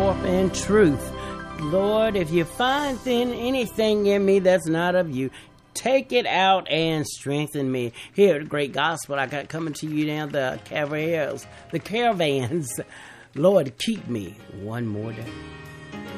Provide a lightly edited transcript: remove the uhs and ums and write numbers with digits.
forth in truth. Lord, if you find then anything in me that's not of you, take it out and strengthen me. Here, the great gospel I got coming to you now, the caravans. Lord, keep me one more day.